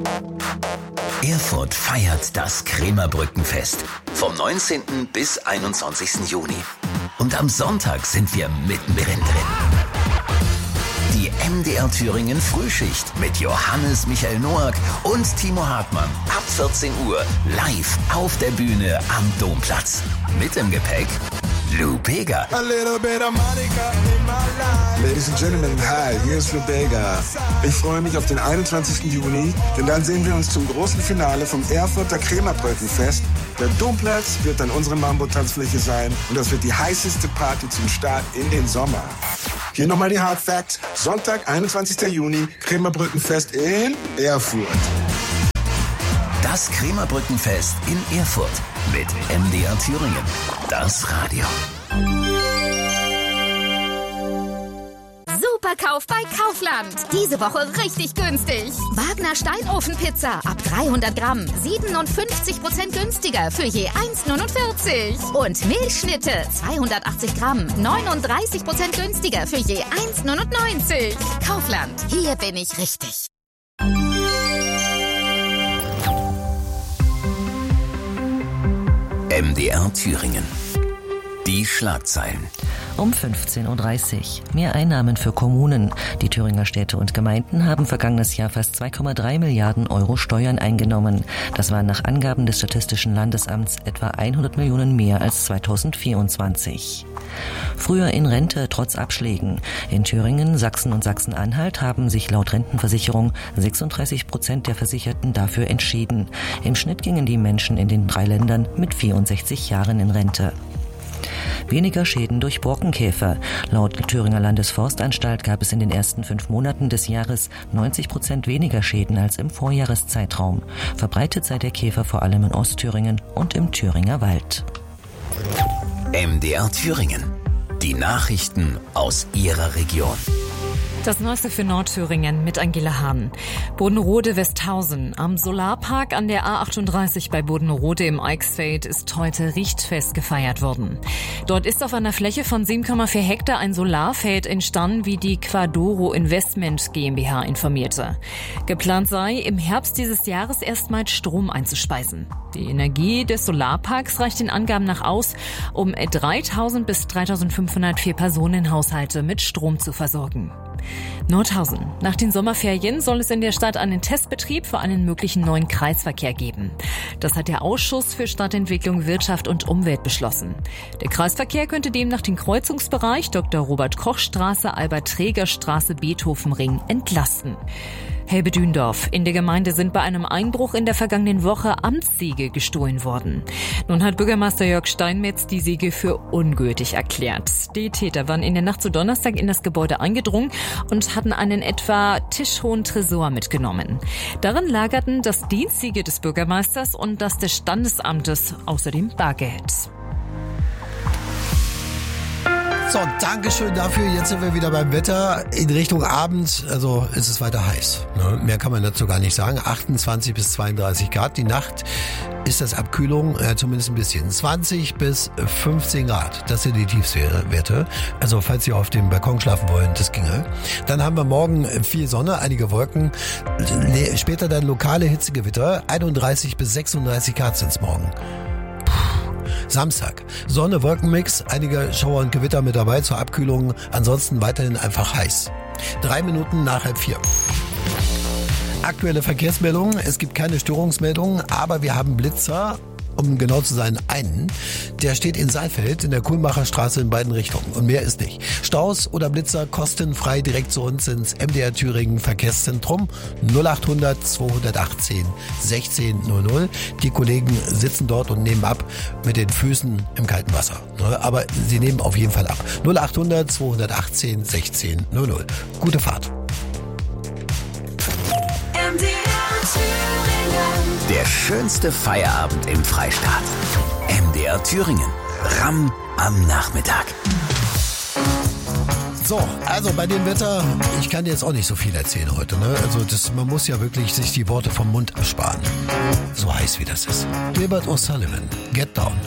Erfurt feiert das Krämerbrückenfest vom 19. bis 21. Juni. Und am Sonntag sind wir mittendrin drin. Die MDR Thüringen Frühschicht mit Johannes Michael Noack und Timo Hartmann ab 14 Uhr live auf der Bühne am Domplatz. Mit im Gepäck Lou Bega. Ladies and Gentlemen, hi, hier ist Lou Bega. Ich freue mich auf den 21. Juni, denn dann sehen wir uns zum großen Finale vom Erfurter Krämerbrückenfest. Der Domplatz wird dann unsere Mambo-Tanzfläche sein und das wird die heißeste Party zum Start in den Sommer. Hier nochmal die Hard Facts. Sonntag, 21. Juni, Krämerbrückenfest in Erfurt. Das Krämerbrückenfest in Erfurt mit MDR Thüringen. Das Radio. Superkauf bei Kaufland. Diese Woche richtig günstig. Wagner Steinofenpizza ab 300 Gramm. 57% günstiger für je 1,49. Und Milchschnitte 280 Gramm. 39% günstiger für je 1,99. Kaufland. Hier bin ich richtig. MDR Thüringen. Die Schlagzeilen. Um 15.30 Uhr. Mehr Einnahmen für Kommunen. Die Thüringer Städte und Gemeinden haben vergangenes Jahr fast 2,3 Milliarden Euro Steuern eingenommen. Das waren nach Angaben des Statistischen Landesamts etwa 100 Millionen mehr als 2024. Früher in Rente trotz Abschlägen. In Thüringen, Sachsen und Sachsen-Anhalt haben sich laut Rentenversicherung 36% der Versicherten dafür entschieden. Im Schnitt gingen die Menschen in den 3 Ländern mit 64 Jahren in Rente. Weniger Schäden durch Borkenkäfer. Laut Thüringer Landesforstanstalt gab es in den ersten 5 Monaten des Jahres 90% weniger Schäden als im Vorjahreszeitraum. Verbreitet sei der Käfer vor allem in Ostthüringen und im Thüringer Wald. MDR Thüringen. Die Nachrichten aus Ihrer Region. Das Neueste für Nordthüringen mit Angela Hahn. Bodenrode-Westhausen. Am Solarpark an der A38 bei Bodenrode im Eichsfeld ist heute Richtfest gefeiert worden. Dort ist auf einer Fläche von 7,4 Hektar ein Solarfeld entstanden, wie die Quadoro Investment GmbH informierte. Geplant sei, im Herbst dieses Jahres erstmals Strom einzuspeisen. Die Energie des Solarparks reicht den Angaben nach aus, um 3.000 bis 3.500 Vier-Personen-Haushalte mit Strom zu versorgen. Nordhausen. Nach den Sommerferien soll es in der Stadt einen Testbetrieb für einen möglichen neuen Kreisverkehr geben. Das hat der Ausschuss für Stadtentwicklung, Wirtschaft und Umwelt beschlossen. Der Kreisverkehr könnte demnach den Kreuzungsbereich Dr. Robert-Koch-Straße, Albert-Träger-Straße, Beethoven-Ring entlasten. Helbedündorf. In der Gemeinde sind bei einem Einbruch in der vergangenen Woche Amtssiegel gestohlen worden. Nun hat Bürgermeister Jörg Steinmetz die Siegel für ungültig erklärt. Die Täter waren in der Nacht zu Donnerstag in das Gebäude eingedrungen und hatten einen etwa tischhohen Tresor mitgenommen. Darin lagerten das Dienstsiegel des Bürgermeisters und das des Standesamtes, außerdem Bargeld. So, Dankeschön dafür. Jetzt sind wir wieder beim Wetter. In Richtung Abend, also ist es weiter heiß. Ne? Mehr kann man dazu gar nicht sagen. 28 bis 32 Grad. Die Nacht ist das Abkühlung, zumindest ein bisschen. 20 bis 15 Grad. Das sind die Tiefstwerte. Also falls Sie auf dem Balkon schlafen wollen, das ginge. Dann haben wir morgen viel Sonne, einige Wolken. Später dann lokale Hitzegewitter. 31 bis 36 Grad sind es morgen. Samstag. Sonne, Wolkenmix, einige Schauer und Gewitter mit dabei zur Abkühlung. Ansonsten weiterhin einfach heiß. 3 Minuten nach 3:30. Aktuelle Verkehrsmeldungen. Es gibt keine Störungsmeldungen, aber wir haben Blitzer. Um genau zu sein, einen. Der steht in Saalfeld in der Kulmacher Straße in beiden Richtungen. Und mehr ist nicht. Staus oder Blitzer kostenfrei direkt zu uns ins MDR Thüringen Verkehrszentrum 0800 218 1600. Die Kollegen sitzen dort und nehmen ab mit den Füßen im kalten Wasser. Aber sie nehmen auf jeden Fall ab. 0800 218 1600. Gute Fahrt. Der schönste Feierabend im Freistaat. MDR Thüringen. Ramm am Nachmittag. So, also bei dem Wetter, ich kann dir jetzt auch nicht so viel erzählen heute. Ne? Also man muss ja wirklich sich die Worte vom Mund ersparen. So heiß wie das ist. Gilbert O'Sullivan, Get Down.